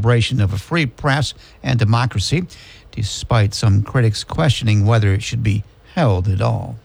celebration of a free press and democracy, despite some critics questioning whether it should be held at all.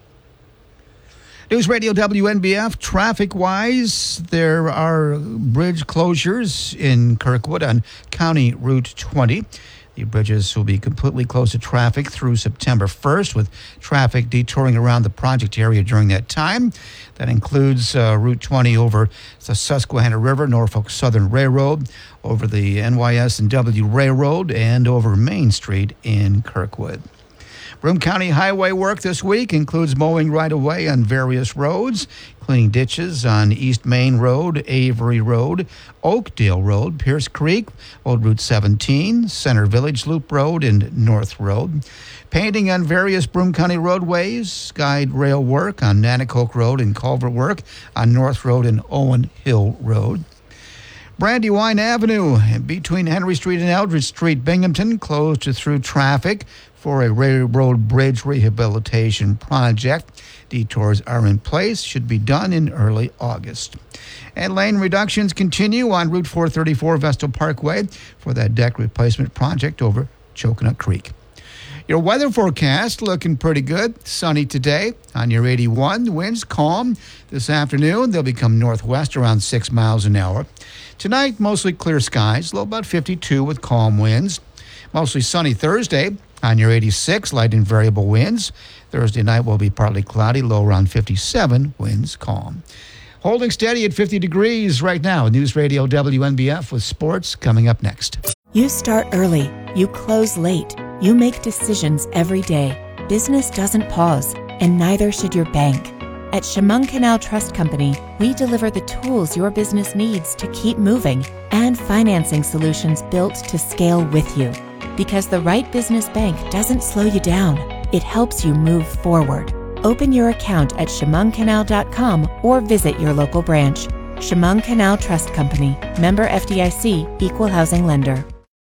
News Radio WNBF, traffic-wise, there are bridge closures in Kirkwood on County Route 20. The bridges will be completely closed to traffic through September 1st, with traffic detouring around the project area during that time. That includes Route 20 over the Susquehanna River, Norfolk Southern Railroad, over the NYS&W Railroad, and over Main Street in Kirkwood. Broome County Highway work this week includes mowing right-of-way on various roads, cleaning ditches on East Main Road, Avery Road, Oakdale Road, Pierce Creek, Old Route 17, Center Village Loop Road, and North Road. Painting on various Broome County roadways, guide rail work on Nanticoke Road and culvert work on North Road and Owen Hill Road. Brandywine Avenue between Henry Street and Eldridge Street, Binghamton, closed to through traffic for a railroad bridge rehabilitation project. Detours are in place, should be done in early August. And lane reductions continue on Route 434 Vestal Parkway for that deck replacement project over Choconut Creek. Your weather forecast looking pretty good. Sunny today on your 81. Winds calm this afternoon. They'll become northwest around 6 miles an hour. Tonight, mostly clear skies, low about 52 with calm winds. Mostly sunny Thursday on your 86, light and variable winds. Thursday night will be partly cloudy, low around 57, winds calm. Holding steady at 50 degrees right now. News Radio WNBF with sports coming up next. You start early. You close late. You make decisions every day. Business doesn't pause, and neither should your bank. At Chemung Canal Trust Company, we deliver the tools your business needs to keep moving and financing solutions built to scale with you. Because the right business bank doesn't slow you down, it helps you move forward. Open your account at chemungcanal.com or visit your local branch. Chemung Canal Trust Company, member FDIC, equal housing lender.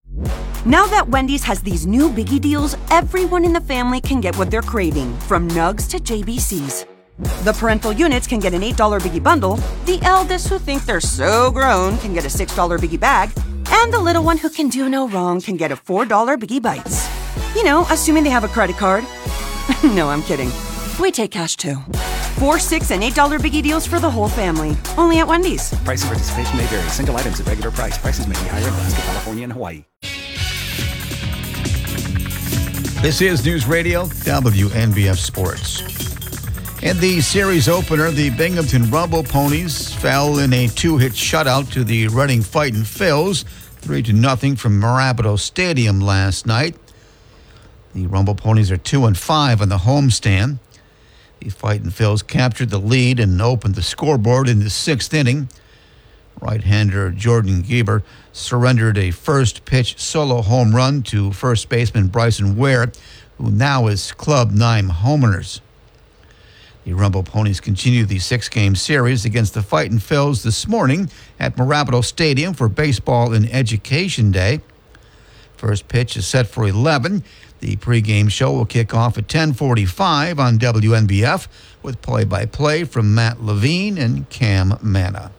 Now that Wendy's has these new biggie deals, everyone in the family can get what they're craving, from nugs to JBCs. The parental units can get an $8 biggie bundle, the eldest who think they're so grown can get a $6 biggie bag, and the little one who can do no wrong can get a $4 biggie bites. You know, assuming they have a credit card. No, I'm kidding. We take cash too. $4, $6, and $8 biggie deals for the whole family. Only at Wendy's. Price and participation may vary. Single items at regular price. Prices may be higher in Alaska, California, and Hawaii. This is News Radio WNBF Sports. In the series opener, the Binghamton Rumble Ponies fell in a two-hit shutout to the Reading Fightin' Phils, 3-0 from Marabito Stadium last night. The Rumble Ponies are 2-5 on the homestand. The Fightin' Phils captured the lead and opened the scoreboard in the sixth inning. Right-hander Jordan Gieber surrendered a first-pitch solo home run to first baseman Bryson Ware, who now is club 9 homers. The Rumble Ponies continue the 6-game series against the Fightin' Phils this morning at Marabito Stadium for Baseball and Education Day. First pitch is set for 11. The pregame show will kick off at 10:45 on WNBF with play-by-play from Matt Levine and Cam Manna.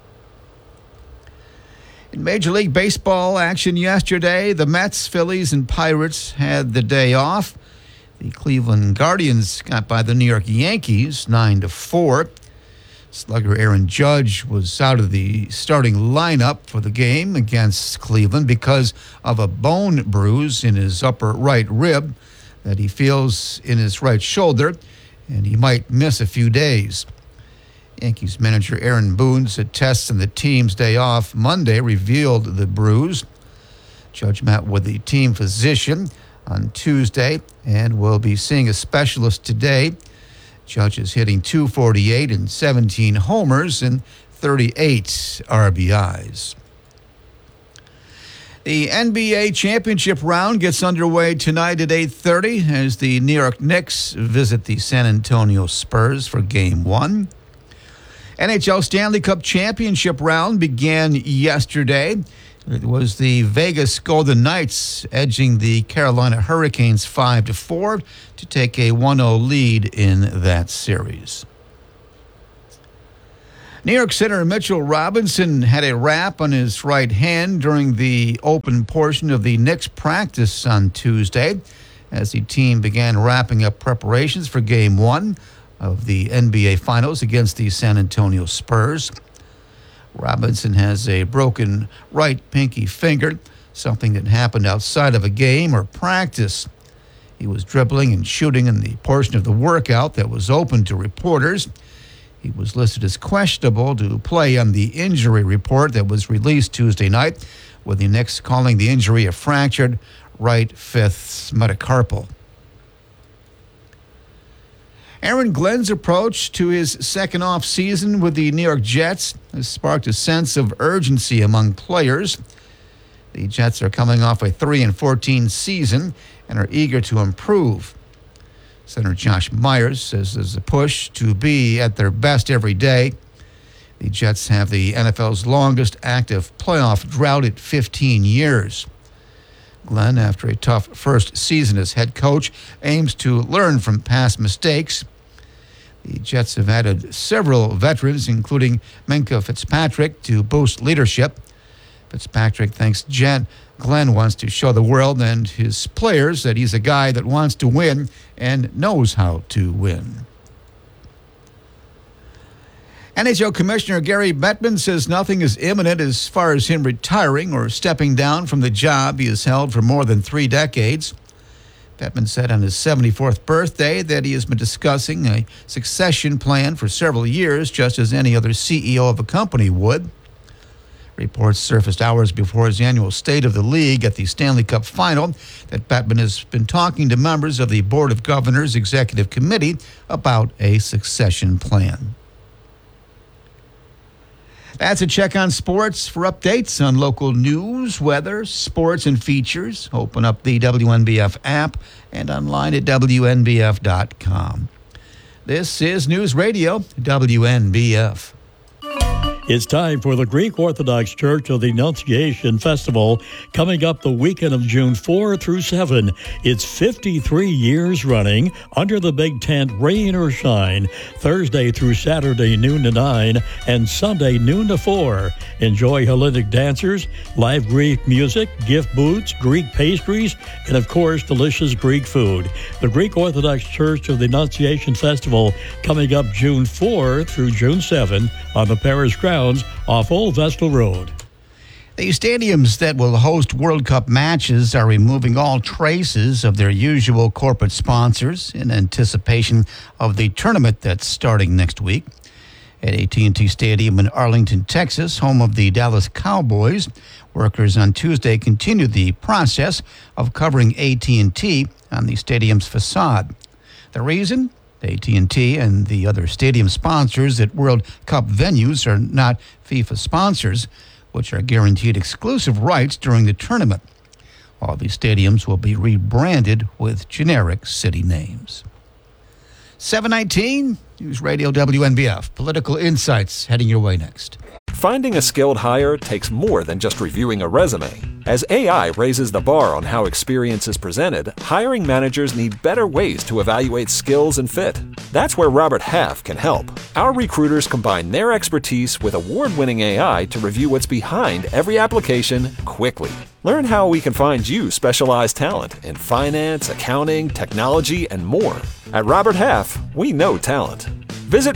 In Major League Baseball action yesterday, the Mets, Phillies, and Pirates had the day off. The Cleveland Guardians got by the New York Yankees 9-4. Slugger Aaron Judge was out of the starting lineup for the game against Cleveland because of a bone bruise in his upper right rib that he feels in his right shoulder, and he might miss a few days. Yankees manager Aaron Boone said tests on the team's day off Monday revealed the bruise. Judge met with the team physician on Tuesday and will be seeing a specialist today. Judge is hitting .248 and 17 homers and 38 RBIs. The NBA championship round gets underway tonight at 8:30 as the New York Knicks visit the San Antonio Spurs for Game 1. NHL Stanley Cup championship round began yesterday. It was the Vegas Golden Knights edging the Carolina Hurricanes 5-4 to take a 1-0 lead in that series. New York center Mitchell Robinson had a wrap on his right hand during the open portion of the Knicks practice on Tuesday as the team began wrapping up preparations for Game 1 of the NBA Finals against the San Antonio Spurs. Robinson has a broken right pinky finger, something that happened outside of a game or practice. He was dribbling and shooting in the portion of the workout that was open to reporters. He was listed as questionable to play on the injury report that was released Tuesday night, with the Knicks calling the injury a fractured right fifth metacarpal. Aaron Glenn's approach to his second off season with the New York Jets has sparked a sense of urgency among players. The Jets are coming off a 3-14 season and are eager to improve. Center Josh Myers says there's a push to be at their best every day. The Jets have the NFL's longest active playoff drought at 15 years. Glenn, after a tough first season as head coach, aims to learn from past mistakes. The Jets have added several veterans, including Minkah Fitzpatrick, to boost leadership. Fitzpatrick thinks Glenn wants to show the world and his players that he's a guy that wants to win and knows how to win. NHL Commissioner Gary Bettman says nothing is imminent as far as him retiring or stepping down from the job he has held for more than 3 decades. Bettman said on his 74th birthday that he has been discussing a succession plan for several years, just as any other CEO of a company would. Reports surfaced hours before his annual State of the League at the Stanley Cup Final that Bettman has been talking to members of the Board of Governors Executive Committee about a succession plan. That's a check on sports. For updates on local news, weather, sports, and features, open up the WNBF app and online at WNBF.com. This is News Radio, WNBF. It's time for the Greek Orthodox Church of the Annunciation Festival coming up the weekend of June 4 through 7. It's 53 years running under the big tent, rain or shine, Thursday through Saturday noon to 9 and Sunday noon to 4. Enjoy Hellenic dancers, live Greek music, gift booths, Greek pastries, and of course delicious Greek food. The Greek Orthodox Church of the Annunciation Festival coming up June 4 through June 7 on the parish grounds off Old Vestal Road. The stadiums that will host World Cup matches are removing all traces of their usual corporate sponsors in anticipation of the tournament that's starting next week. At AT&T Stadium in Arlington, Texas, home of the Dallas Cowboys, workers on Tuesday continued the process of covering AT&T on the stadium's facade. The reason? AT&T and the other stadium sponsors at World Cup venues are not FIFA sponsors, which are guaranteed exclusive rights during the tournament. All these stadiums will be rebranded with generic city names. 7:19, News Radio WNBF. Political insights heading your way next. Finding a skilled hire takes more than just reviewing a resume. As AI raises the bar on how experience is presented, hiring managers need better ways to evaluate skills and fit. That's where Robert Half can help. Our recruiters combine their expertise with award-winning AI to review what's behind every application quickly. Learn how we can find you specialized talent in finance, accounting, technology, and more. At Robert Half, we know talent. Visit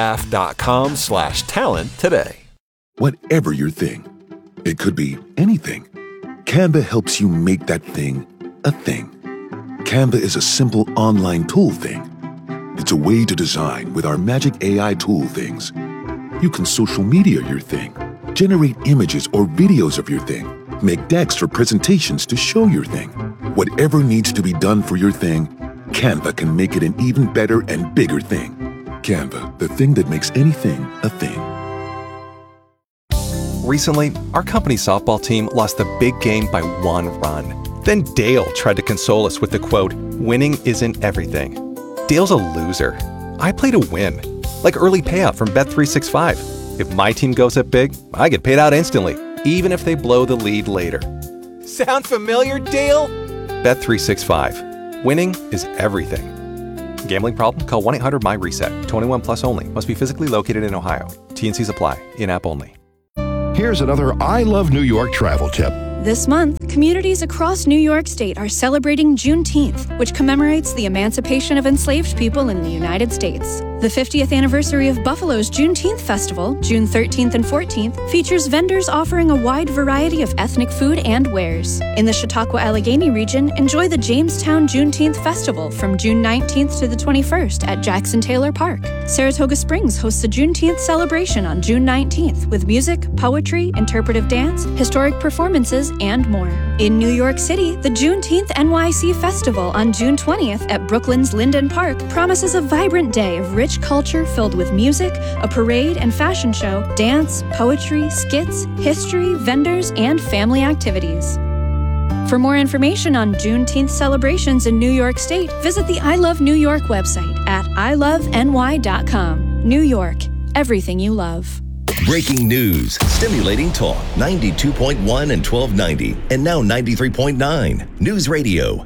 roberthalf.com/talent today. Whatever your thing, it could be anything. Canva helps you make that thing a thing. Canva is a simple online tool thing. It's a way to design with our magic AI tool things. You can social media your thing, generate images or videos of your thing, make decks or presentations to show your thing. Whatever needs to be done for your thing, Canva can make it an even better and bigger thing. Canva, the thing that makes anything a thing. Recently, our company's softball team lost the big game by 1 run. Then Dale tried to console us with the quote, "Winning isn't everything." Dale's a loser. I play to win, like early payout from Bet365. If my team goes up big, I get paid out instantly, even if they blow the lead later. Sound familiar, Dale? Bet365. Winning is everything. Gambling problem? Call 1-800-MY-RESET. 21 plus only. Must be physically located in Ohio. T&Cs apply. In-app only. Here's another I Love New York travel tip. This month, communities across New York State are celebrating Juneteenth, which commemorates the emancipation of enslaved people in the United States. The 50th anniversary of Buffalo's Juneteenth Festival, June 13th and 14th, features vendors offering a wide variety of ethnic food and wares. In the Chautauqua-Allegheny region, enjoy the Jamestown Juneteenth Festival from June 19th to the 21st at Jackson Taylor Park. Saratoga Springs hosts a Juneteenth celebration on June 19th with music, poetry, interpretive dance, historic performances, and more. In New York City, the Juneteenth NYC Festival on June 20th at Brooklyn's Linden Park promises a vibrant day of rich culture filled with music, a parade and fashion show, dance, poetry, skits, history, vendors, and family activities. For more information on Juneteenth celebrations in New York State, visit the I Love New York website at iloveny.com. New York, everything you love. Breaking news, stimulating talk, 92.1 and 1290, and now 93.9. News Radio,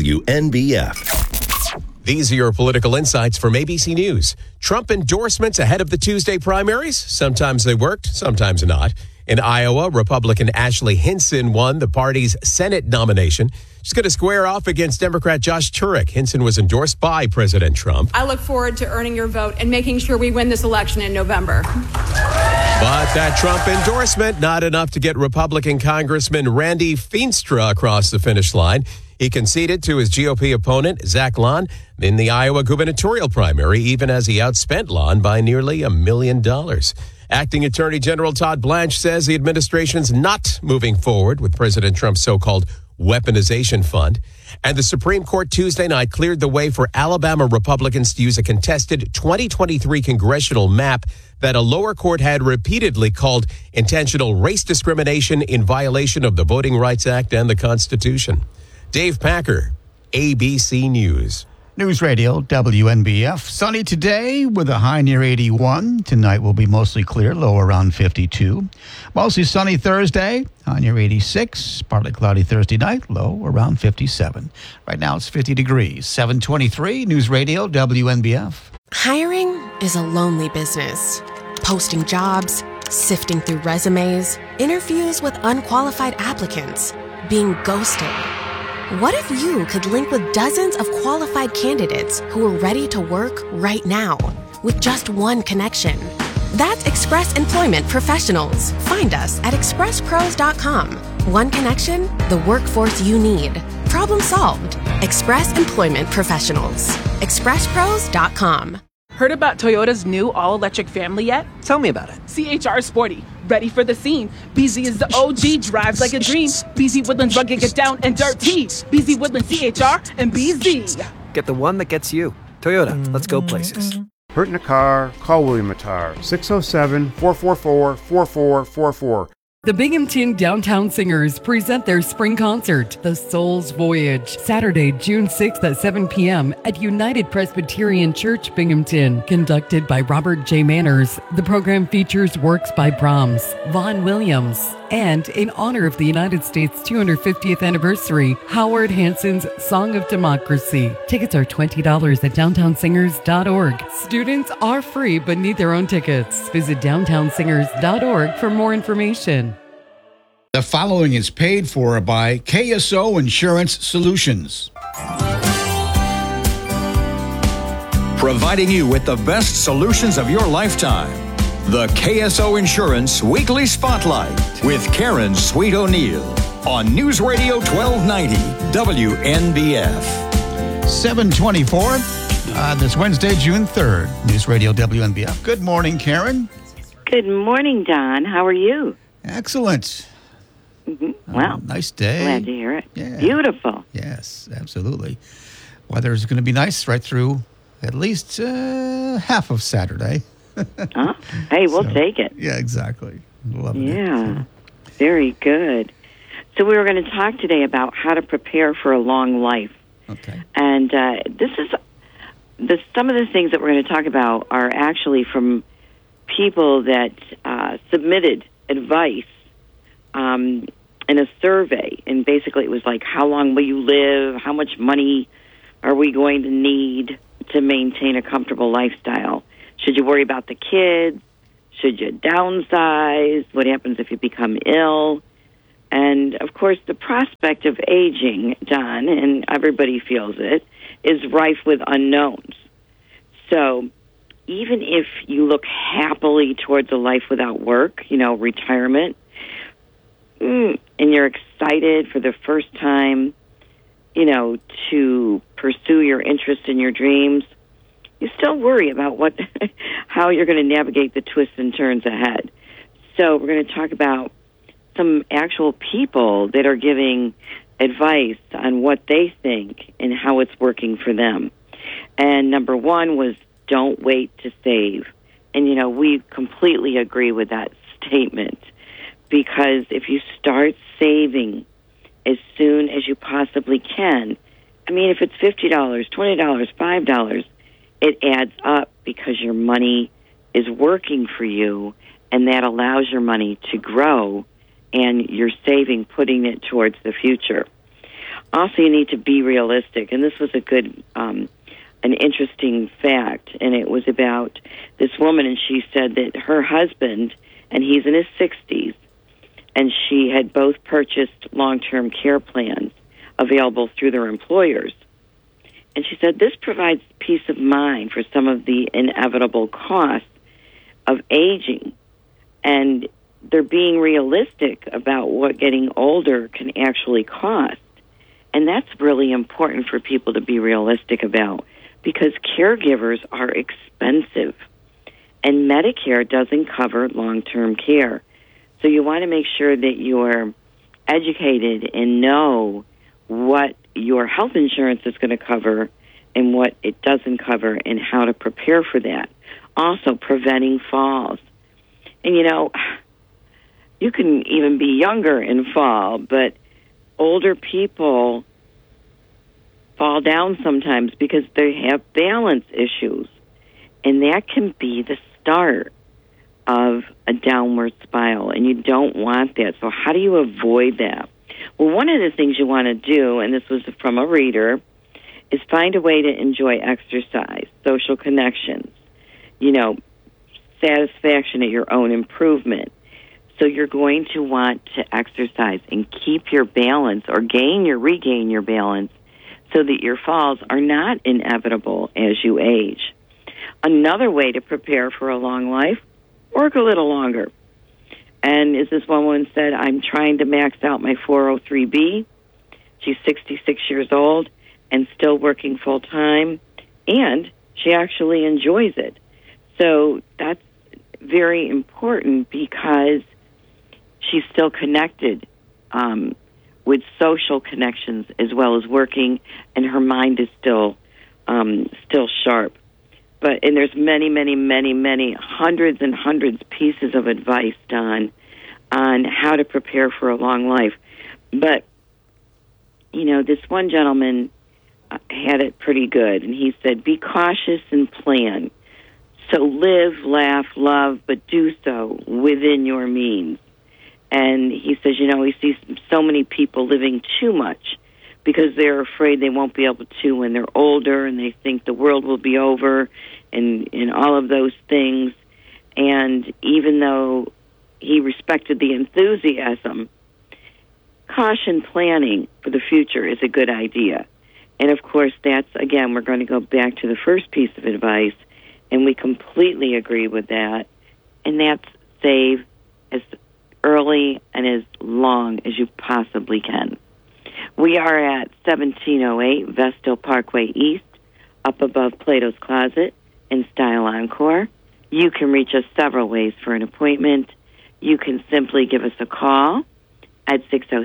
WNBF. These are your political insights from ABC News. Trump endorsements ahead of the Tuesday primaries. Sometimes they worked, sometimes not. In Iowa, Republican Ashley Hinson won the party's Senate nomination. She's going to square off against Democrat Josh Turek. Hinson was endorsed by President Trump. I look forward to earning your vote and making sure we win this election in November. But that Trump endorsement, not enough to get Republican Congressman Randy Feenstra across the finish line. He conceded to his GOP opponent, Zach Lahn, in the Iowa gubernatorial primary, even as he outspent Lahn by nearly $1 million. Acting Attorney General Todd Blanche says the administration's not moving forward with President Trump's so-called weaponization fund. And the Supreme Court Tuesday night cleared the way for Alabama Republicans to use a contested 2023 congressional map that a lower court had repeatedly called intentional race discrimination in violation of the Voting Rights Act and the Constitution. Dave Packer, ABC News. News Radio, WNBF. Sunny today with a high near 81. Tonight will be mostly clear, low around 52. Mostly sunny Thursday, high near 86. Partly cloudy Thursday night, low around 57. Right now it's 50 degrees. 723, News Radio, WNBF. Hiring is a lonely business. Posting jobs, sifting through resumes, interviews with unqualified applicants, being ghosted. What if you could link with dozens of qualified candidates who are ready to work right now with just one connection? That's Express Employment Professionals. Find us at expresspros.com. One connection, the workforce you need. Problem solved. Express Employment Professionals. expresspros.com. Heard about Toyota's new all-electric family yet? Tell me about it. CHR Sporty. Ready for the scene. BZ is the OG, drives like a dream. BZ Woodlands rugged, get down and dirty. BZ Woodlands CHR and BZ. Get the one that gets you. Toyota, let's go places. Hurt in a car? Call William Matar. 607-444-4444. The Binghamton Downtown Singers present their spring concert, The Soul's Voyage, Saturday, June 6th at 7 p.m. at United Presbyterian Church, Binghamton, conducted by Robert J. Manners. The program features works by Brahms, Vaughan Williams, and in honor of the United States 250th anniversary, Howard Hanson's Song of Democracy. Tickets are $20 at downtownsingers.org. Students are free but need their own tickets. Visit downtownsingers.org for more information. The following is paid for by KSO Insurance Solutions. Providing you with the best solutions of your lifetime. The KSO Insurance Weekly Spotlight with Karen Sweet O'Neill on News Radio 1290 WNBF. 724 this Wednesday, June 3rd. News Radio WNBF. Good morning, Karen. Good morning, Don. How are you? Excellent. Mm-hmm. Wow. Nice day. Glad to hear it. Yeah. Beautiful. Yes, absolutely. Weather is going to be nice right through at least half of Saturday. Hey, we'll take it. Yeah, exactly. Love it. Yeah, very good. So we were going to talk today about how to prepare for a long life. Okay. And some of the things that we're going to talk about are actually from people that submitted advice in a survey. And basically it was like, how long will you live? How much money are we going to need to maintain a comfortable lifestyle? Should you worry about the kids? Should you downsize? What happens if you become ill? And, of course, the prospect of aging, Don, and everybody feels it, is rife with unknowns. So even if you look happily towards a life without work, retirement, and you're excited for the first time, to pursue your interest in your dreams, you still worry about how you're going to navigate the twists and turns ahead. So we're going to talk about some actual people that are giving advice on what they think and how it's working for them. And number one was, don't wait to save. And, we completely agree with that statement, because if you start saving as soon as you possibly can, if it's $50, $20, $5, it adds up because your money is working for you, and that allows your money to grow, and you're saving, putting it towards the future. Also, you need to be realistic, and this was a good, an interesting fact, and it was about this woman, and she said that her husband, and he's in his 60s, and she had both purchased long-term care plans available through their employers. And she said this provides peace of mind for some of the inevitable costs of aging. And they're being realistic about what getting older can actually cost. And that's really important for people to be realistic about, because caregivers are expensive. And Medicare doesn't cover long-term care. So you want to make sure that you're educated and know what your health insurance is going to cover and what it doesn't cover, and how to prepare for that. Also, preventing falls. And, you can even be younger and fall, but older people fall down sometimes because they have balance issues. And that can be the start of a downward spiral, and you don't want that. So how do you avoid that? Well, one of the things you want to do, and this was from a reader, is find a way to enjoy exercise, social connections, satisfaction at your own improvement. So you're going to want to exercise and keep your balance, or regain your balance, so that your falls are not inevitable as you age. Another way to prepare for a long life, work a little longer. And as this one woman said, I'm trying to max out my 403B. She's 66 years old and still working full-time, and she actually enjoys it. So that's very important, because she's still connected with social connections as well as working, and her mind is still sharp. And there's many hundreds and hundreds pieces of advice, Don, on how to prepare for a long life. But, this one gentleman had it pretty good, and he said, be cautious and plan. So live, laugh, love, but do so within your means. And he says, he sees so many people living too much because they're afraid they won't be able to when they're older, and they think the world will be over, and all of those things. And even though he respected the enthusiasm, caution planning for the future is a good idea. And, of course, that's, again, we're going to go back to the first piece of advice, and we completely agree with that, and that's save as early and as long as you possibly can. We are at 1708 Vestal Parkway East, up above Plato's Closet in Style Encore. You can reach us several ways for an appointment. You can simply give us a call at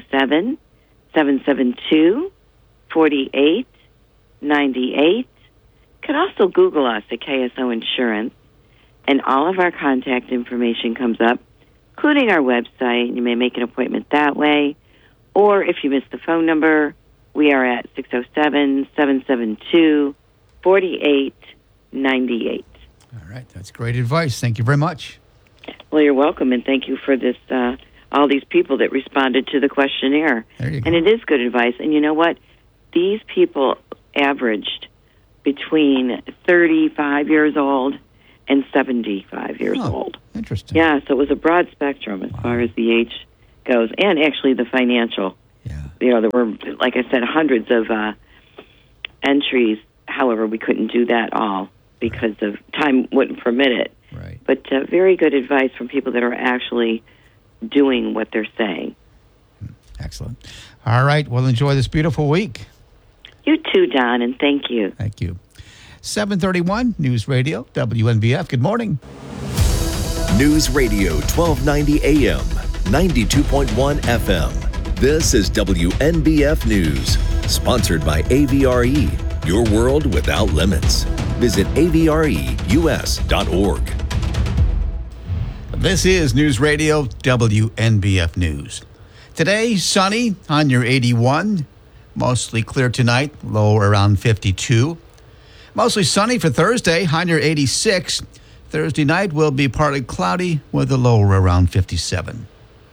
607-772-4898. You can also Google us at KSO Insurance, and all of our contact information comes up, including our website. You may make an appointment that way. Or if you missed the phone number, we are at 607-772-4898. All right, that's great advice. Thank you very much. Well, you're welcome, and thank you for this. All these people that responded to the questionnaire. There you go. And it is good advice. And you know what? These people averaged between 35 years old and 75 years old. Interesting. Yeah, so it was a broad spectrum as far as the age goes, and actually the financial. Yeah. There were, like I said, hundreds of entries. However, we couldn't do that all because of time wouldn't permit it. Right. But very good advice from people that are actually doing what they're saying. Excellent. All right. Well, enjoy this beautiful week. You too, Don, and thank you. Thank you. 731 News Radio, WNBF. Good morning. News Radio 1290 AM, 92.1 FM. This is WNBF News, sponsored by AVRE, your world without limits. Visit avreus.org. This is News Radio, WNBF News. Today, sunny on your 81. Mostly clear tonight, low around 52. Mostly sunny for Thursday, high near 86. Thursday night will be partly cloudy with a low around 57.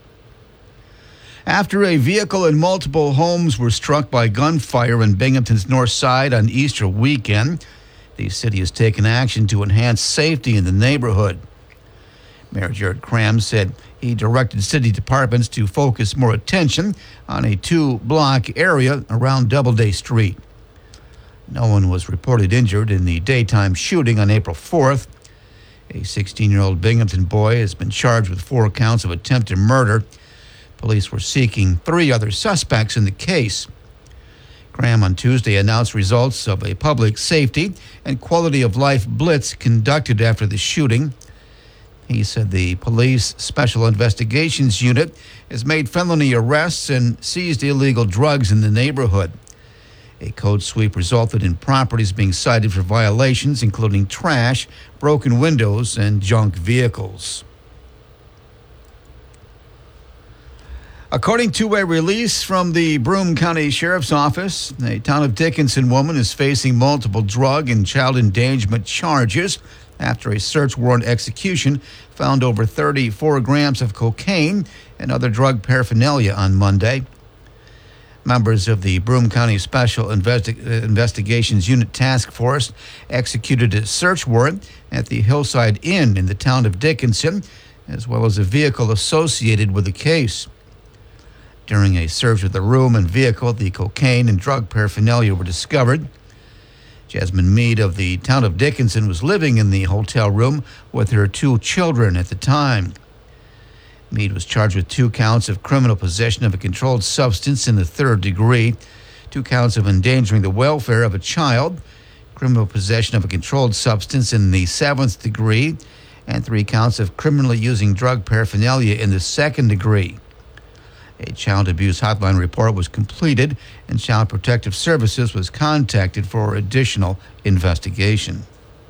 After a vehicle and multiple homes were struck by gunfire in Binghamton's north side on Easter weekend, the city has taken action to enhance safety in the neighborhood. Mayor Jared Cram said he directed city departments to focus more attention on a 2-block area around Doubleday Street. No one was reported injured in the daytime shooting on April 4th. A 16-year-old Binghamton boy has been charged with 4 counts of attempted murder. Police were seeking 3 other suspects in the case. Graham on Tuesday announced results of a public safety and quality of life blitz conducted after the shooting. He said the police special investigations unit has made felony arrests and seized illegal drugs in the neighborhood. A code sweep resulted in properties being cited for violations, including trash, broken windows, and junk vehicles. According to a release from the Broome County Sheriff's Office, a Town of Dickinson woman is facing multiple drug and child endangerment charges after a search warrant execution found over 34 grams of cocaine and other drug paraphernalia on Monday. Members of the Broome County Special Investigations Unit Task Force executed a search warrant at the Hillside Inn in the Town of Dickinson, as well as a vehicle associated with the case. During a search of the room and vehicle, the cocaine and drug paraphernalia were discovered. Jasmine Mead of the Town of Dickinson was living in the hotel room with her 2 children at the time. Mead was charged with 2 counts of criminal possession of a controlled substance in the 3rd degree, 2 counts of endangering the welfare of a child, criminal possession of a controlled substance in the 7th degree, and 3 counts of criminally using drug paraphernalia in the 2nd degree. A child abuse hotline report was completed, and Child Protective Services was contacted for additional investigation.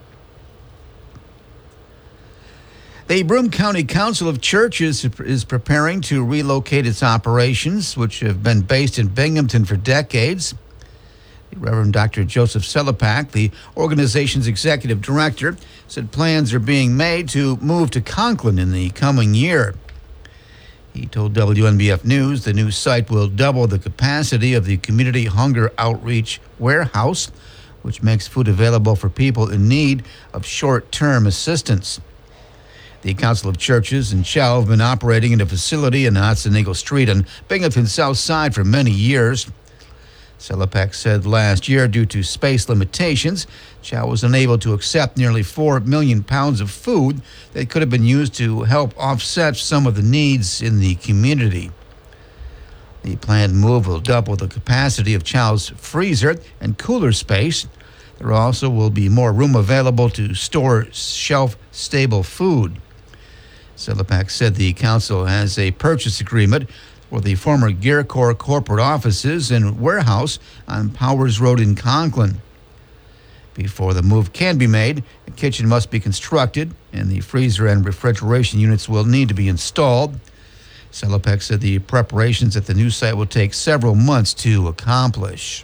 The Broome County Council of Churches is preparing to relocate its operations, which have been based in Binghamton for decades. The Reverend Dr. Joseph Selepak, the organization's executive director, said plans are being made to move to Conklin in the coming year. He told WNBF News the new site will double the capacity of the Community Hunger Outreach Warehouse, which makes food available for people in need of short-term assistance. The Council of Churches and Chow have been operating in a facility in Otsego Street on Binghamton's south side for many years. Selepak said last year, due to space limitations, Chow was unable to accept nearly 4 million pounds of food that could have been used to help offset some of the needs in the community. The planned move will double the capacity of Chow's freezer and cooler space. There also will be more room available to store shelf-stable food. Selepak said the council has a purchase agreement for the former Gear Corps corporate offices and warehouse on Powers Road in Conklin. Before the move can be made, a kitchen must be constructed, and the freezer and refrigeration units will need to be installed. Selepak said the preparations at the new site will take several months to accomplish.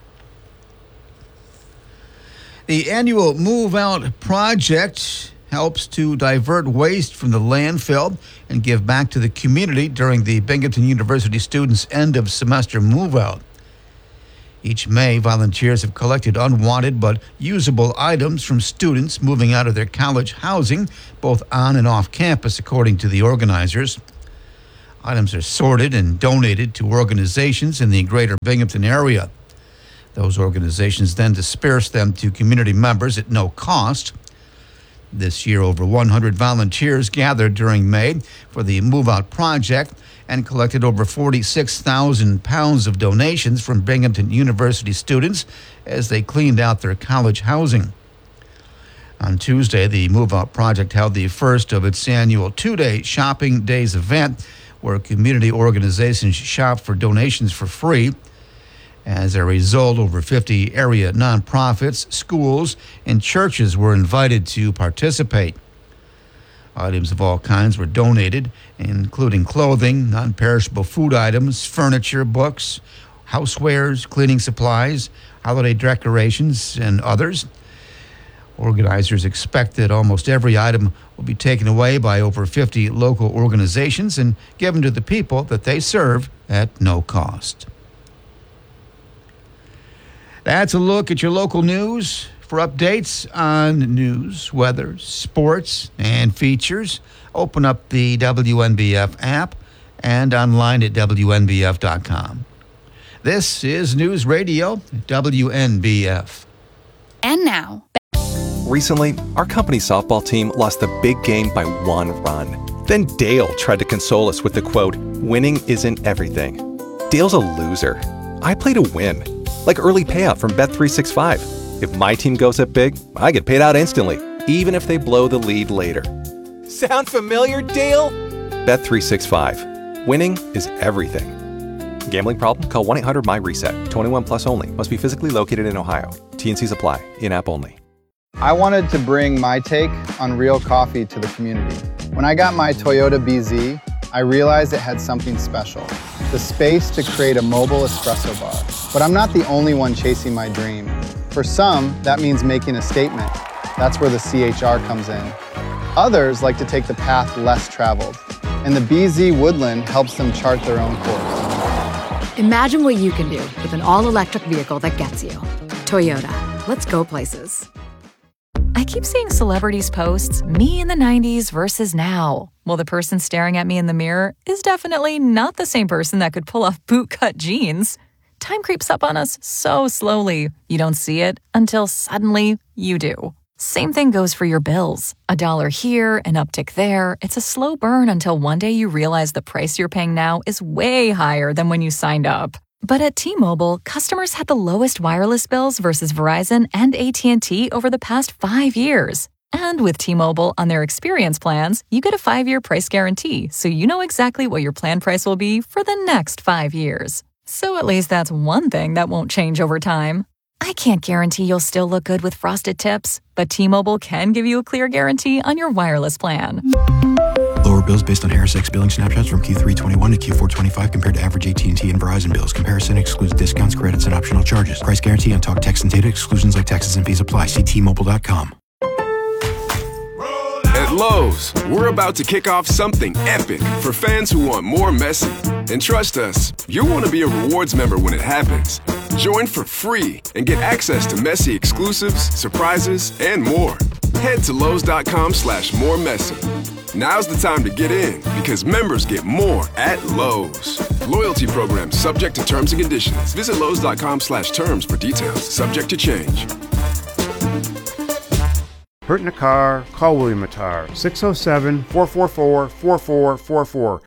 The annual Move Out project helps to divert waste from the landfill and give back to the community during the Binghamton University students' end-of-semester move-out. Each May, volunteers have collected unwanted but usable items from students moving out of their college housing, both on and off campus, according to the organizers. Items are sorted and donated to organizations in the greater Binghamton area. Those organizations then disperse them to community members at no cost. This year, over 100 volunteers gathered during May for the Move Out Project and collected over 46,000 pounds of donations from Binghamton University students as they cleaned out their college housing. On Tuesday, the Move Out Project held the first of its annual two-day Shopping Days event, where community organizations shop for donations for free. As a result, over 50 area nonprofits, schools, and churches were invited to participate. Items of all kinds were donated, including clothing, non-perishable food items, furniture, books, housewares, cleaning supplies, holiday decorations, and others. Organizers expect that almost every item will be taken away by over 50 local organizations and given to the people that they serve at no cost. That's a look at your local news. For updates on news, weather, sports, and features, open up the WNBF app and online at WNBF.com. This is News Radio WNBF. And now. Recently, our company softball team lost the big game by 1 run. Then Dale tried to console us with the quote, "Winning isn't everything." Dale's a loser. I play to win, like early payout from Bet365. If my team goes up big, I get paid out instantly, even if they blow the lead later. Sound familiar, Dale? Bet365. Winning is everything. Gambling problem? Call 1-800-MY-RESET. 21 plus only. Must be physically located in Ohio. T&Cs apply. In-app only. I wanted to bring my take on real coffee to the community. When I got my Toyota BZ, I realized it had something special. The space to create a mobile espresso bar. But I'm not the only one chasing my dream. For some, that means making a statement. That's where the CHR comes in. Others like to take the path less traveled, and the BZ Woodland helps them chart their own course. Imagine what you can do with an all-electric vehicle that gets you. Toyota. Let's go places. I keep seeing celebrities posts, me in the 90s versus now. Well, the person staring at me in the mirror is definitely not the same person that could pull off bootcut jeans. Time creeps up on us so slowly. You don't see it until suddenly you do. Same thing goes for your bills. $1 here, an uptick there. It's a slow burn until one day you realize the price you're paying now is way higher than when you signed up. But at T-Mobile, customers had the lowest wireless bills versus Verizon and AT&T over the past 5 years. And with T-Mobile on their experience plans, you get a 5-year price guarantee, so you know exactly what your plan price will be for the next 5 years. So at least that's one thing that won't change over time. I can't guarantee you'll still look good with frosted tips, but T-Mobile can give you a clear guarantee on your wireless plan. Lower bills based on HarrisX billing snapshots from Q3 21 to Q4 25 compared to average AT&T and Verizon bills. Comparison excludes discounts, credits, and optional charges. Price guarantee on talk, text, and data. Exclusions like taxes and fees apply. See T-Mobile.com. At Lowe's, we're about to kick off something epic for fans who want more Messi. And trust us, you'll want to be a rewards member when it happens. Join for free and get access to Messi exclusives, surprises, and more. Head to Lowe's.com/moremessy. Now's the time to get in because members get more at Lowe's. Loyalty program subject to terms and conditions. Visit Lowe's.com/terms for details. Subject to change. Hurt in a car? Call William Attar. 607-444-4444.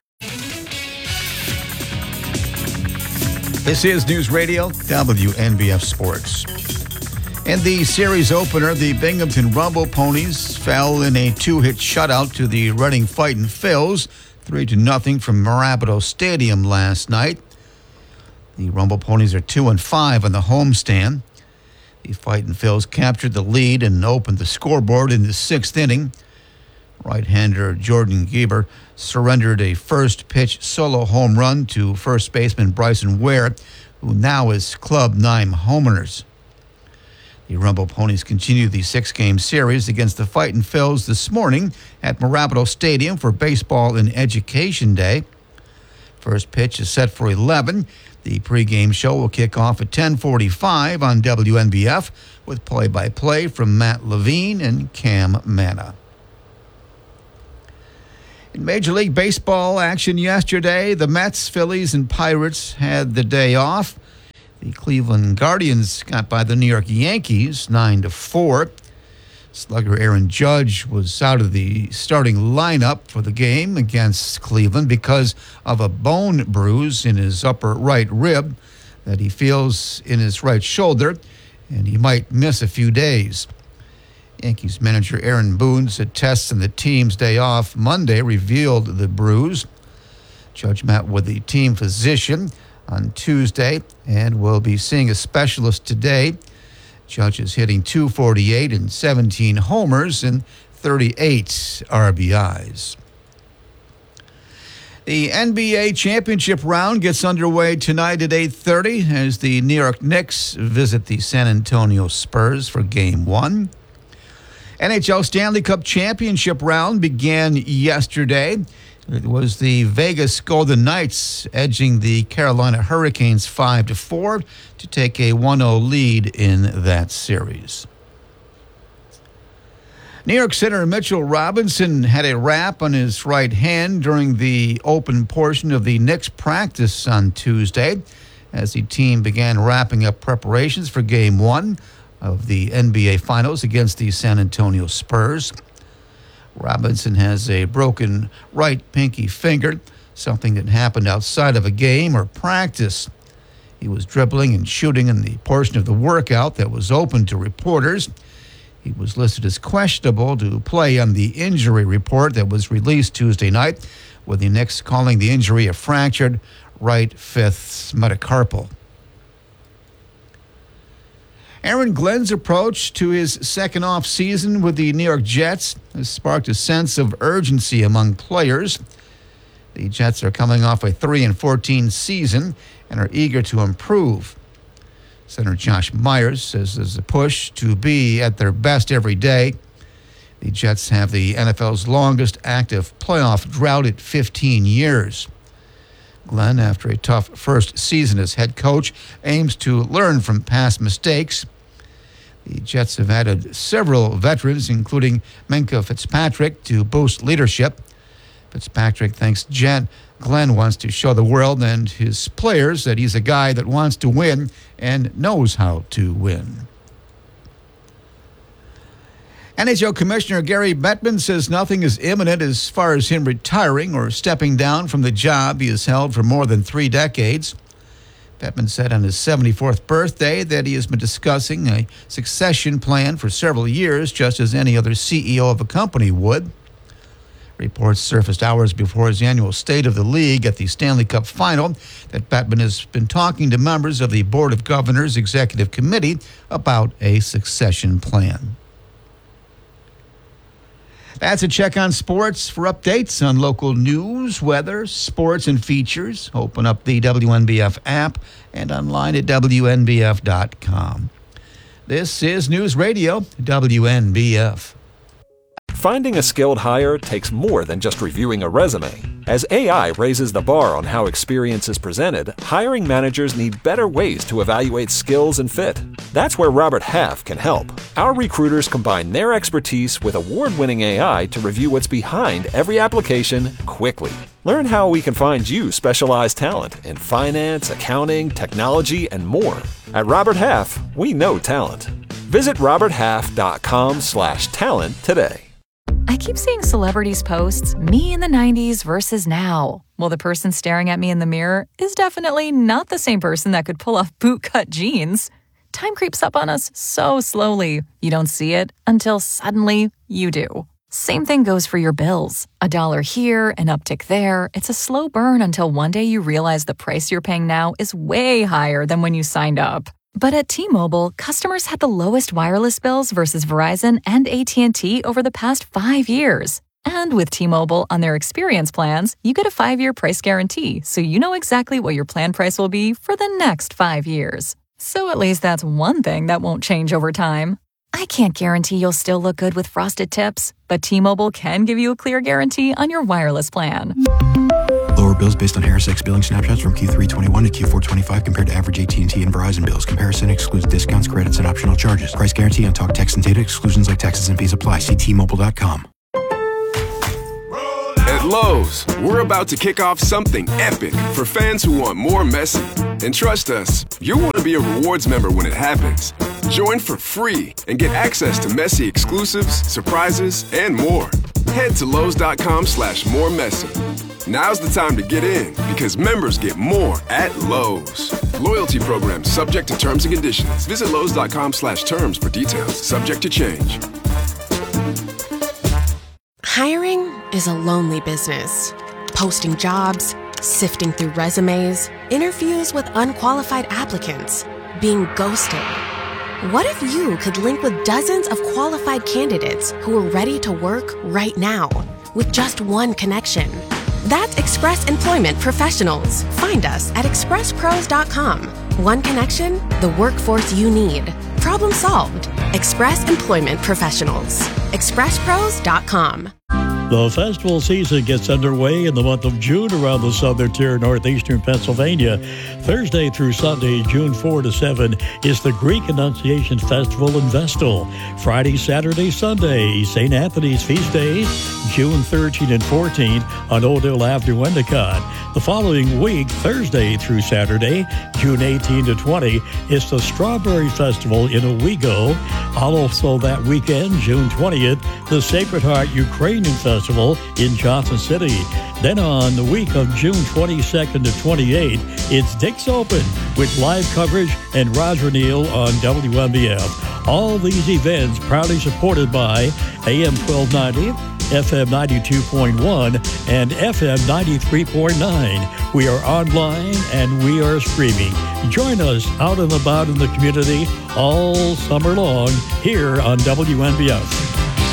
This is News Radio WNBF Sports. In the series opener, the Binghamton Rumble Ponies fell in a 2-hit shutout to the Reading Fightin' Phils, 3-0 from Marabito Stadium last night. The Rumble Ponies are 2-5 on the homestand. The Fightin' Phils captured the lead and opened the scoreboard in the 6th inning. Right-hander Jordan Gieber surrendered a first-pitch solo home run to first baseman Bryson Ware, who now is club 9 homers. The Rumble Ponies continue the 6-game series against the Fightin' Phils this morning at Marabito Stadium for Baseball and Education Day. First pitch is set for 11. The pregame show will kick off at 10:45 on WNBF with play-by-play from Matt Levine and Cam Manna. In Major League Baseball action yesterday, the Mets, Phillies, and Pirates had the day off. The Cleveland Guardians got by the New York Yankees 9-4. Slugger Aaron Judge was out of the starting lineup for the game against Cleveland because of a bone bruise in his upper right rib that he feels in his right shoulder, and he might miss a few days. Yankees manager Aaron Boone said tests on the team's day off Monday revealed the bruise. Judge met with the team physician on Tuesday and will be seeing a specialist today. Judge is hitting .248 and 17 homers and 38 RBIs. The NBA championship round gets underway tonight at 8:30 as the New York Knicks visit the San Antonio Spurs for Game 1. NHL Stanley Cup championship round began yesterday. It was the Vegas Golden Knights edging the Carolina Hurricanes 5-4 to take a 1-0 lead in that series. New York center Mitchell Robinson had a wrap on his right hand during the open portion of the Knicks practice on Tuesday as the team began wrapping up preparations for Game 1 of the NBA Finals against the San Antonio Spurs. Robinson has a broken right pinky finger, something that happened outside of a game or practice. He was dribbling and shooting in the portion of the workout that was open to reporters. He was listed as questionable to play on the injury report that was released Tuesday night, with the Knicks calling the injury a fractured right fifth metacarpal. Aaron Glenn's approach to his second off season with the New York Jets has sparked a sense of urgency among players. The Jets are coming off a 3-14 season and are eager to improve. Center Josh Myers says there's a push to be at their best every day. The Jets have the NFL's longest active playoff drought at 15 years. Glenn, after a tough first season as head coach, aims to learn from past mistakes. The Jets have added several veterans, including Minkah Fitzpatrick, to boost leadership. Fitzpatrick thinks Glenn wants to show the world and his players that he's a guy that wants to win and knows how to win. NHL Commissioner Gary Bettman says nothing is imminent as far as him retiring or stepping down from the job he has held for more than 3 decades. Bettman said on his 74th birthday that he has been discussing a succession plan for several years, just as any other CEO of a company would. Reports surfaced hours before his annual State of the League at the Stanley Cup Final that Bettman has been talking to members of the Board of Governors Executive Committee about a succession plan. That's a check on sports. For updates on local news, weather, sports, and features, open up the WNBF app and online at WNBF.com. This is News Radio, WNBF. Finding a skilled hire takes more than just reviewing a resume. As AI raises the bar on how experience is presented, hiring managers need better ways to evaluate skills and fit. That's where Robert Half can help. Our recruiters combine their expertise with award-winning AI to review what's behind every application quickly. Learn how we can find you specialized talent in finance, accounting, technology, and more. At Robert Half, we know talent. Visit roberthalf.com/talent today. I keep seeing celebrities posts, me in the 90s versus now. Well, the person staring at me in the mirror is definitely not the same person that could pull off bootcut jeans. Time creeps up on us so slowly. You don't see it until suddenly you do. Same thing goes for your bills. $1 here, an uptick there. It's a slow burn until one day you realize the price you're paying now is way higher than when you signed up. But at T-Mobile, customers had the lowest wireless bills versus Verizon and AT&T over the past 5 years. And with T-Mobile on their experience plans, you get a 5-year price guarantee, so you know exactly what your plan price will be for the next 5 years. So at least that's one thing that won't change over time. I can't guarantee you'll still look good with frosted tips, but T-Mobile can give you a clear guarantee on your wireless plan. Lower bills based on Harris X billing snapshots from Q3 21 to Q4 25 compared to average AT&T and Verizon bills. Comparison excludes discounts, credits, and optional charges. Price guarantee on talk, text, and data. Exclusions like taxes and fees apply. See T-Mobile.com. At Lowe's, we're about to kick off something epic for fans who want more Messi. And trust us, you'll want to be a rewards member when it happens. Join for free and get access to Messi exclusives, surprises, and more. Head to Lowe's.com/moremessy. Now's the time to get in because members get more at Lowe's. Loyalty program subject to terms and conditions. Visit Lowe's.com/terms for details. Subject to change. Hiring is a lonely business. Posting jobs, sifting through resumes, interviews with unqualified applicants, being ghosted. What if you could link with dozens of qualified candidates who are ready to work right now with just one connection? That's Express Employment Professionals. Find us at expresspros.com. One connection, the workforce you need. Problem solved. Express Employment Professionals. expresspros.com. The festival season gets underway in the month of June around the southern tier of northeastern Pennsylvania. Thursday through Sunday, June 4 to 7, is the Greek Annunciation Festival in Vestal. Friday, Saturday, Sunday, St. Anthony's Feast Day, June 13 and 14 on Old Hill Avenue, Endicott. The following week, Thursday through Saturday, June 18 to 20, is the Strawberry Festival in Owego. Also that weekend, June 20th, the Sacred Heart Ukrainian Festival in Johnson City. Then on the week of June 22nd to 28th, it's Dick's Open with live coverage and Roger Neal on WMBF. All these events proudly supported by AM 1290, FM 92.1, and FM 93.9. We are online and we are streaming. Join us out and about in the community all summer long here on WNBF.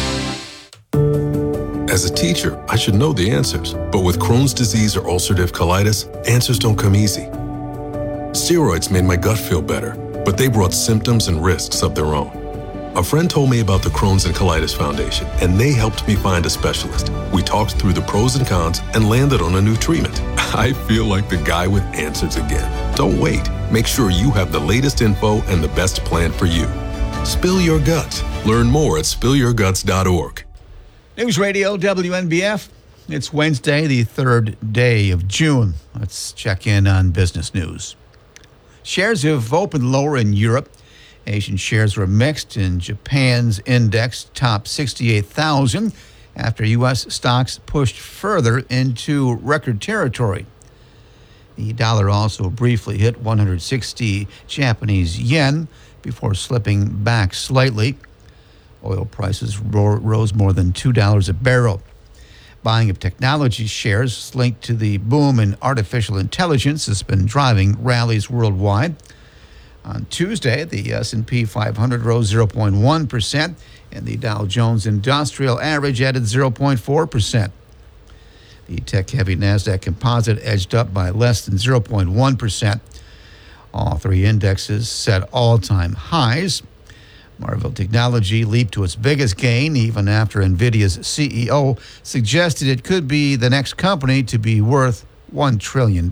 As a teacher, I should know the answers. But with Crohn's disease or ulcerative colitis, answers don't come easy. Steroids made my gut feel better, but they brought symptoms and risks of their own. A friend told me about the Crohn's and Colitis Foundation, and they helped me find a specialist. We talked through the pros and cons and landed on a new treatment. I feel like the guy with answers again. Don't wait. Make sure you have the latest info and the best plan for you. Spill your guts. Learn more at spillyourguts.org. News Radio WNBF. It's Wednesday, the 3rd day of June. Let's check in on business news. Shares have opened lower in Europe. Asian shares were mixed in Japan's index topped 68,000 after U.S. stocks pushed further into record territory. The dollar also briefly hit 160 Japanese yen before slipping back slightly. Oil prices rose more than $2 a barrel. Buying of technology shares linked to the boom in artificial intelligence has been driving rallies worldwide. On Tuesday, the S&P 500 rose 0.1%, and the Dow Jones Industrial Average added 0.4%. The tech-heavy NASDAQ Composite edged up by less than 0.1%. All three indexes set all-time highs. Marvell Technology leaped to its biggest gain even after NVIDIA's CEO suggested it could be the next company to be worth $1 trillion.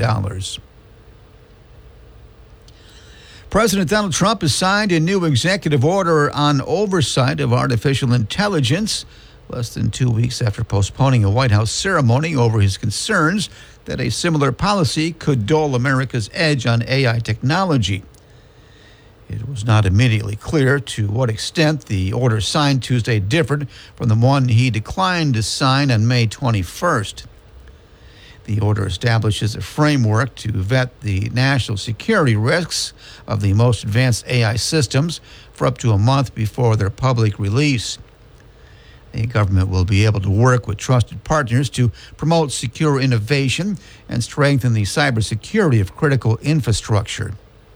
President Donald Trump has signed a new executive order on oversight of artificial intelligence less than 2 weeks after postponing a White House ceremony over his concerns that a similar policy could dull America's edge on AI technology. It was not immediately clear to what extent the order signed Tuesday differed from the one he declined to sign on May 21st. The order establishes a framework to vet the national security risks of the most advanced AI systems for up to a month before their public release. The government will be able to work with trusted partners to promote secure innovation and strengthen the cybersecurity of critical infrastructure.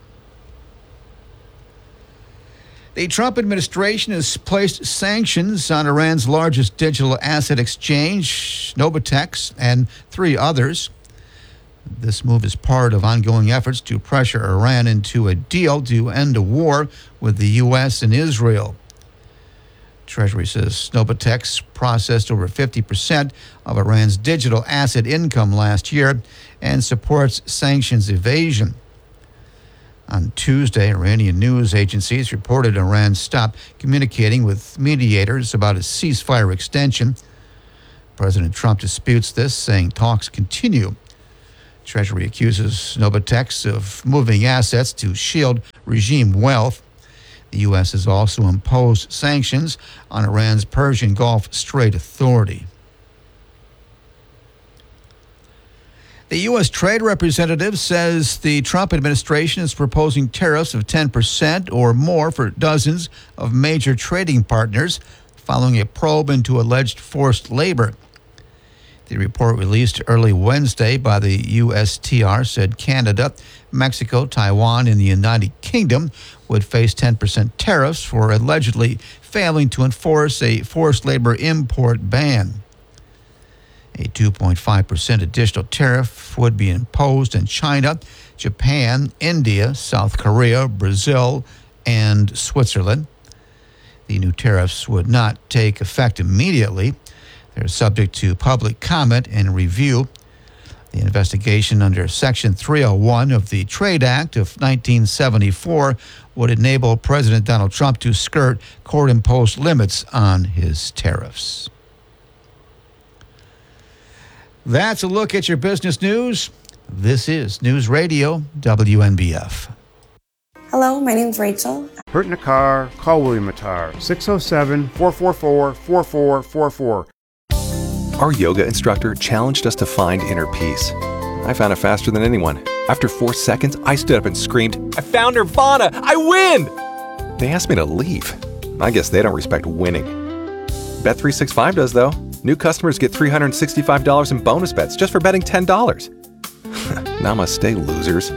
The Trump administration has placed sanctions on Iran's largest digital asset exchange, Novatex, and 3 others. This move is part of ongoing efforts to pressure Iran into a deal to end a war with the U.S. and Israel. Treasury says Novatek processed over 50% of Iran's digital asset income last year and supports sanctions evasion. On Tuesday, Iranian news agencies reported Iran stopped communicating with mediators about a ceasefire extension. President Trump disputes this, saying talks continue. Treasury accuses Novatek of moving assets to shield regime wealth. The U.S. has also imposed sanctions on Iran's Persian Gulf Strait Authority. The U.S. Trade Representative says the Trump administration is proposing tariffs of 10% or more for dozens of major trading partners following a probe into alleged forced labor. The report released early Wednesday by the USTR said Canada, Mexico, Taiwan, and the United Kingdom would face 10% tariffs for allegedly failing to enforce a forced labor import ban. A 2.5% additional tariff would be imposed in China, Japan, India, South Korea, Brazil, and Switzerland. The new tariffs would not take effect immediately. They're subject to public comment and review. The investigation under Section 301 of the Trade Act of 1974 would enable President Donald Trump to skirt court-imposed limits on his tariffs. That's a look at your business news. This is News Radio WNBF. Hello, my name's Rachel. Hurt in a car? Call William Matar. 607-444-4444. Our yoga instructor challenged us to find inner peace. I found it faster than anyone. After 4 seconds, I stood up and screamed, "I found Nirvana! I win!" They asked me to leave. I guess they don't respect winning. Bet365 does, though. New customers get $365 in bonus bets just for betting $10. Namaste, losers.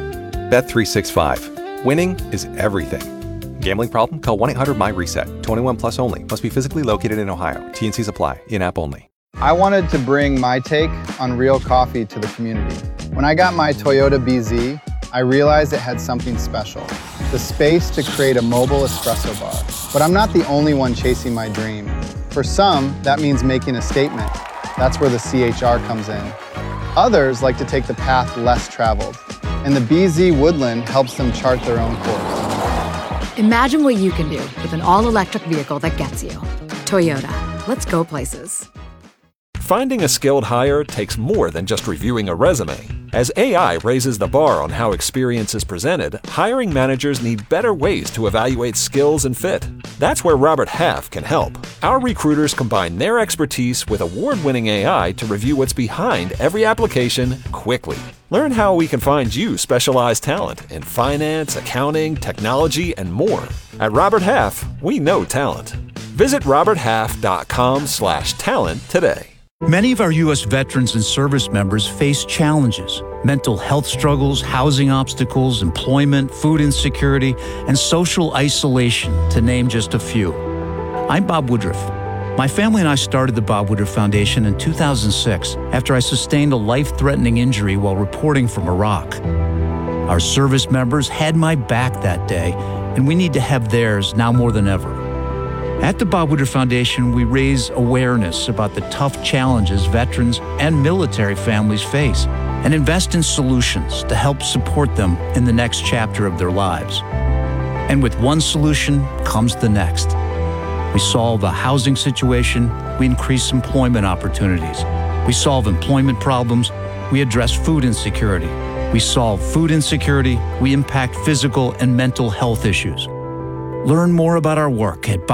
Bet365. Winning is everything. Gambling problem? Call 1-800-MY-RESET. 21 plus only. Must be physically located in Ohio. T&Cs apply. In-app only. I wanted to bring my take on real coffee to the community. When I got my Toyota BZ, I realized it had something special. The space to create a mobile espresso bar. But I'm not the only one chasing my dream. For some, that means making a statement. That's where the CHR comes in. Others like to take the path less traveled, and the BZ Woodland helps them chart their own course. Imagine what you can do with an all-electric vehicle that gets you. Toyota. Let's go places. Finding a skilled hire takes more than just reviewing a resume. As AI raises the bar on how experience is presented, hiring managers need better ways to evaluate skills and fit. That's where Robert Half can help. Our recruiters combine their expertise with award-winning AI to review what's behind every application quickly. Learn how we can find you specialized talent in finance, accounting, technology, and more. At Robert Half, we know talent. Visit roberthalf.com/talent today. Many of our U.S. veterans and service members face challenges: mental health struggles, housing obstacles, employment, food insecurity, and social isolation, to name just a few. I'm Bob Woodruff. My family and I started the Bob Woodruff Foundation in 2006 after I sustained a life-threatening injury while reporting from Iraq. Our service members had my back that day, and we need to have theirs now more than ever. At the Bob Woodruff Foundation, we raise awareness about the tough challenges veterans and military families face and invest in solutions to help support them in the next chapter of their lives. And with one solution comes the next. We solve a housing situation, we increase employment opportunities. We solve employment problems, we address food insecurity. We solve food insecurity, we impact physical and mental health issues. Learn more about our work at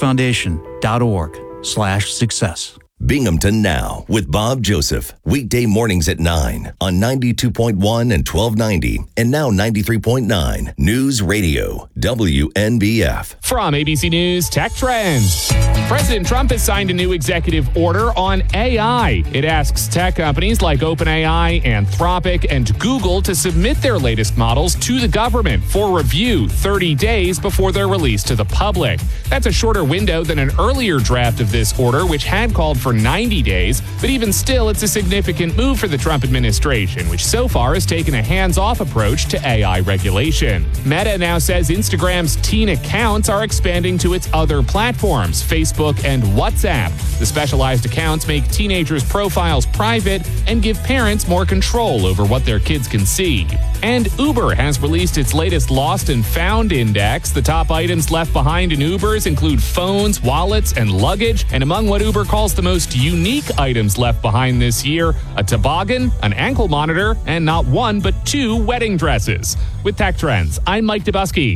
bobwoodrufffoundation.org/success. Binghamton Now with Bob Joseph. Weekday mornings at 9 on 92.1 and 1290 and now 93.9 News Radio WNBF. From ABC News Tech Trends. President Trump has signed a new executive order on AI. It asks tech companies like OpenAI, Anthropic, and Google to submit their latest models to the government for review 30 days before they're released to the public. That's a shorter window than an earlier draft of this order, which had called for for 90 days, but even still, it's a significant move for the Trump administration, which so far has taken a hands-off approach to AI regulation. Meta now says Instagram's teen accounts are expanding to its other platforms, Facebook and WhatsApp. The specialized accounts make teenagers' profiles private and give parents more control over what their kids can see. And Uber has released its latest Lost and Found Index. The top items left behind in Ubers include phones, wallets, and luggage. And among what Uber calls the most unique items left behind this year, a toboggan, an ankle monitor, and not one but two wedding dresses. With Tech Trends, I'm Mike Dubusky.